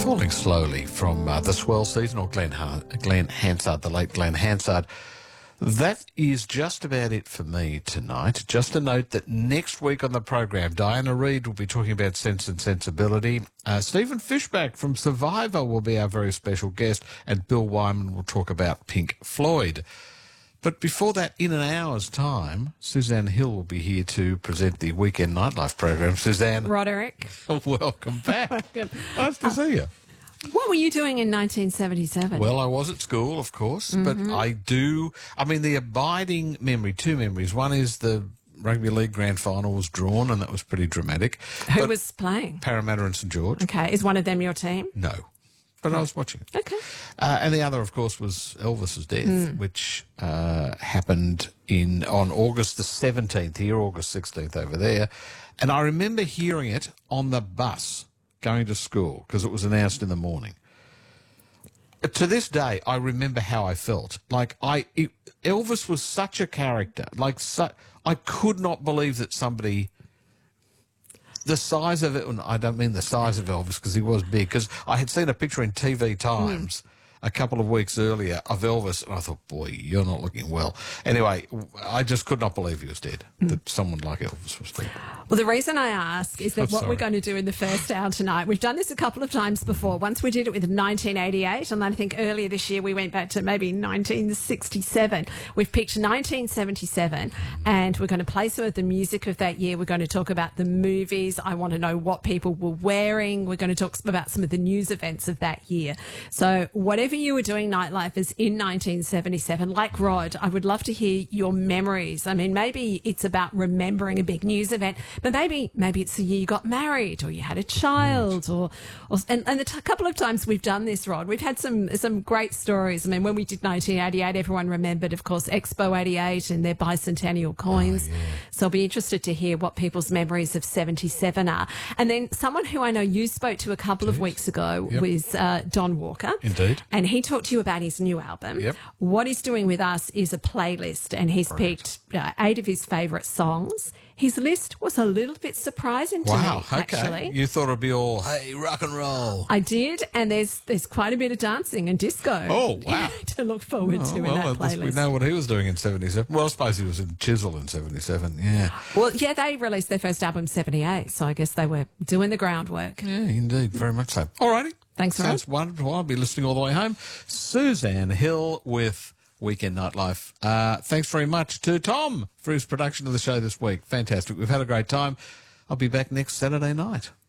Falling slowly from the Swell season, or Glenn Hansard, the late Glenn Hansard. That is just about it for me tonight. Just a note that next week on the program, Diana Reid will be talking about Sense and Sensibility. Stephen Fishback from Survivor will be our very special guest, and Bill Wyman will talk about Pink Floyd. But before that, in an hour's time, Suzanne Hill will be here to present the Weekend Nightlife program. Suzanne. Roderick. Welcome back. Nice to see you. What were you doing in 1977? Well, I was at school, of course, but the abiding memory, two memories. One is the Rugby League Grand Final was drawn, and that was pretty dramatic. Who was playing? Parramatta and St George. Okay. Is one of them your team? No. But I was watching it. Okay. And the other, of course, was Elvis's death, which happened on August the 17th here, August 16th over there. And I remember hearing it on the bus going to school because it was announced in the morning. To this day, I remember how I felt. Elvis was such a character. I could not believe that somebody... The size of it, and I don't mean the size of Elvis because he was big, because I had seen a picture in TV Times a couple of weeks earlier of Elvis, and I thought, boy, you're not looking well. Anyway, I just could not believe he was dead, that someone like Elvis was dead. Well, the reason I ask is that we're going to do in the first hour tonight, we've done this a couple of times before. Once we did it with 1988, and then I think earlier this year we went back to maybe 1967. We've picked 1977, and we're going to play some of the music of that year. We're going to talk about the movies. I want to know what people were wearing. We're going to talk about some of the news events of that year. So whatever you were doing nightlife is in 1977. Like Rod, I would love to hear your memories. I mean, maybe it's about remembering a big news event, but maybe it's the year you got married or you had a child, and a couple of times we've done this, Rod. We've had some great stories. I mean, when we did 1988, everyone remembered, of course, Expo 88 and their bicentennial coins. So I'll be interested to hear what people's memories of 77 are. And then someone who I know you spoke to a couple of weeks ago was Don Walker. Indeed. And he talked to you about his new album. Yep. What he's doing with us is a playlist, and he's picked 8 of his favourite songs. His list was a little bit surprising to me, actually. You thought it'd be all, hey, rock and roll. I did, and there's quite a bit of dancing and disco to look forward to in that playlist. We know what he was doing in 77. Well, I suppose he was in Chisel in 77, yeah. Well, yeah, they released their first album in 78, so I guess they were doing the groundwork. Yeah, indeed, very much so. All righty. Thanks, Rod. Sounds wonderful. I'll be listening all the way home. Suzanne Hill with Weekend Nightlife. Thanks very much to Tom for his production of the show this week. Fantastic. We've had a great time. I'll be back next Saturday night.